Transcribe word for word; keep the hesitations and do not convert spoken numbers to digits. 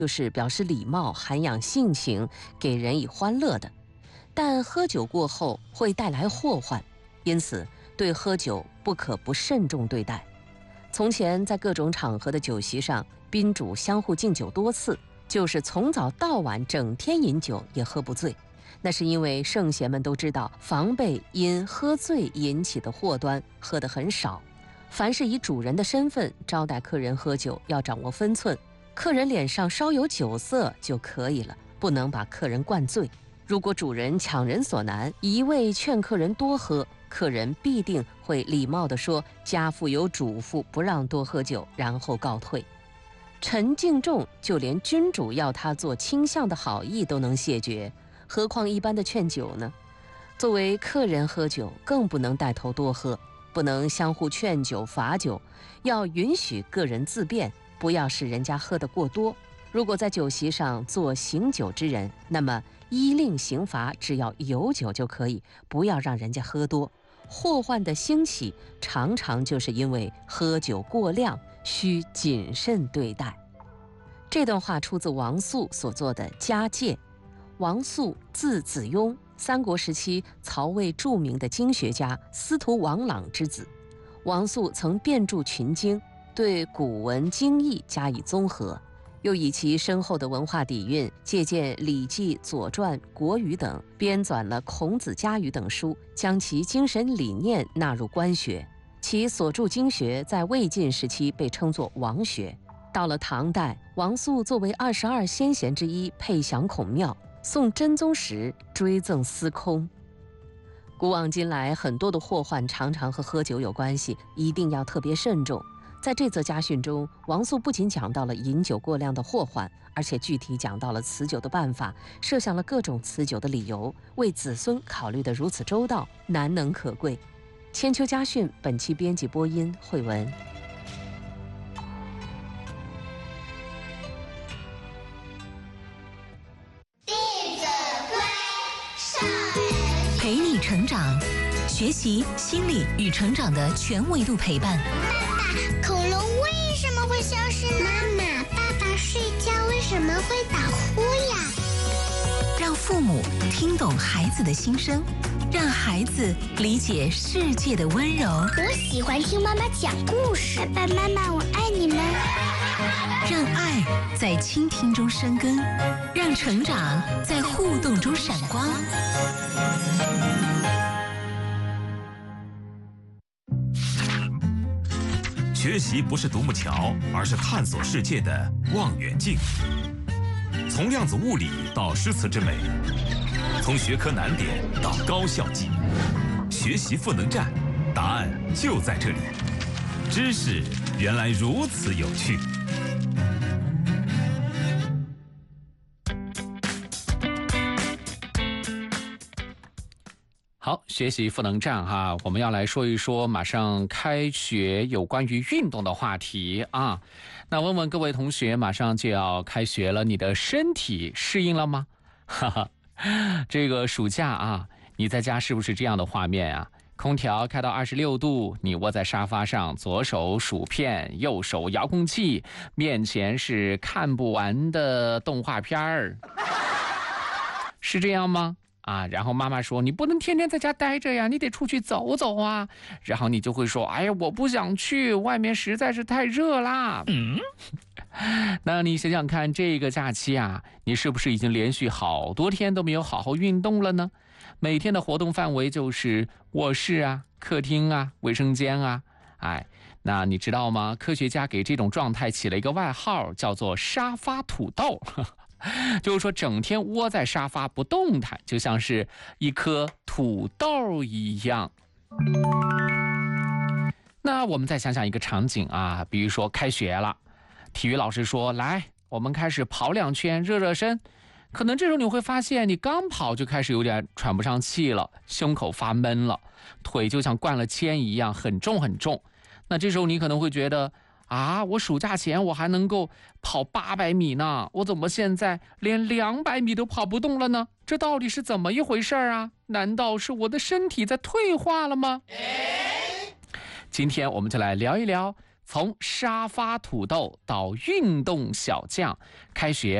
就是表示礼貌、涵养性情、给人以欢乐的。但喝酒过后会带来祸患，因此对喝酒不可不慎重对待。从前在各种场合的酒席上，宾主相互敬酒多次，就是从早到晚整天饮酒也喝不醉。那是因为圣贤们都知道，防备因喝醉引起的祸端，喝得很少。凡是以主人的身份招待客人喝酒，要掌握分寸，客人脸上稍有酒色就可以了，不能把客人灌醉。如果主人强人所难，一味劝客人多喝，客人必定会礼貌地说家父有嘱咐，不让多喝酒，然后告退。陈敬仲就连君主要他做倾向的好意都能谢绝，何况一般的劝酒呢？作为客人喝酒，更不能带头多喝，不能相互劝酒罚酒，要允许个人自便，不要使人家喝得过多。如果在酒席上做醒酒之人，那么依令刑罚只要有酒就可以，不要让人家喝多。祸患的兴起常常就是因为喝酒过量，需谨慎对待。这段话出自王肃所作的《家戒》。王肃字子雍，三国时期曹魏著名的经学家司徒王朗之子。王肃曾遍注群经，对古文经义加以综合，又以其深厚的文化底蕴，借鉴《礼记》《左传》《国语》等，编纂了《孔子家语》等书，将其精神理念纳入官学。其所著经学在魏晋时期被称作王学。到了唐代，王肃作为二十二先贤之一，配享孔庙。宋真宗时追赠司空。古往今来，很多的祸患常常和喝酒有关系，一定要特别慎重。在这则家训中，王肃不仅讲到了饮酒过量的祸患，而且具体讲到了辞酒的办法，设想了各种辞酒的理由，为子孙考虑得如此周到，难能可贵。千秋家训本期编辑播音慧文。 陪你成长，学习心理与成长的全维度陪伴。 爸爸，恐龙为什么会消失呢？妈妈，爸爸睡觉为什么会打呼呀？ 让父母听懂孩子的心声，让孩子理解世界的温柔。 我喜欢听妈妈讲故事。爸爸妈妈，我爱你们。 让爱在倾听中生根，让成长在互动中闪光。 学习不是独木桥，而是探索世界的望远镜。从量子物理到诗词之美，从学科难点到高效记忆，学习赋能站，答案就在这里。知识原来如此有趣。 好，学习赋能站哈，我们要来说一说马上开学有关于运动的话题啊。那问问各位同学，马上就要开学了，你的身体适应了吗？哈哈，这个暑假啊，你在家是不是这样的画面啊？空调开到二十六度，你窝在沙发上，左手薯片，右手遥控器，面前是看不完的动画片儿，是这样吗？啊，然后妈妈说你不能天天在家待着呀，你得出去走走啊。然后你就会说，哎呀，我不想去，外面实在是太热啦。嗯，那你想想看，这个假期啊，你是不是已经连续好多天都没有好好运动了呢？每天的活动范围就是卧室啊、客厅啊、卫生间啊。哎，那你知道吗？科学家给这种状态起了一个外号，叫做沙发土豆。就是说整天窝在沙发不动弹，就像是一颗土豆一样。那我们再想想一个场景啊，比如说开学了，体育老师说来，我们开始跑两圈热热身。可能这时候你会发现，你刚跑就开始有点喘不上气了，胸口发闷了，腿就像灌了铅一样很重很重。那这时候你可能会觉得，啊，我暑假前我还能够跑八百米呢，我怎么现在连两百米都跑不动了呢？这到底是怎么一回事啊？难道是我的身体在退化了吗？今天我们就来聊一聊从沙发土豆到运动小将，开学